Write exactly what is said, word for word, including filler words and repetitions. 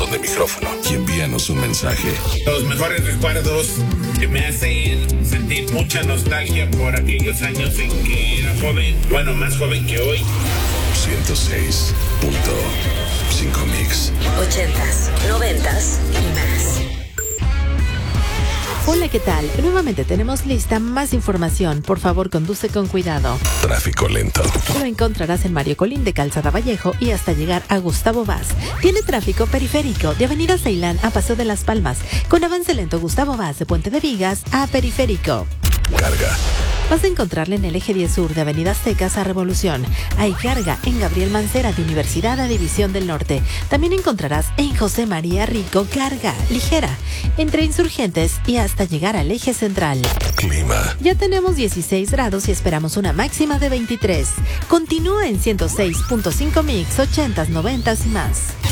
botón de micrófono y envíanos un mensaje. Los mejores recuerdos que me hacen sentir mucha nostalgia por aquellos años en que era joven, bueno, más joven que hoy. ciento seis punto cinco Mix. Ochentas, noventas y más. Hola, ¿qué tal? Nuevamente tenemos lista más información. Por favor, conduce con cuidado. Tráfico lento. Lo encontrarás en Mario Colín de Calzada Vallejo y hasta llegar a Gustavo Vaz. Tiene tráfico periférico de Avenida Ceilán a Paso de las Palmas, con avance lento Gustavo Vaz de Puente de Vigas a Periférico. Carga. Vas a encontrarle en el eje diez sur de Avenida Secas a Revolución. Hay carga en Gabriel Mancera de Universidad a División del Norte. También encontrarás en José María Rico carga ligera entre Insurgentes y hasta llegar al eje central. Clima. Ya tenemos dieciséis grados y esperamos una máxima de veintitrés. Continúa en ciento seis punto cinco Mix, ochentas, noventas y más.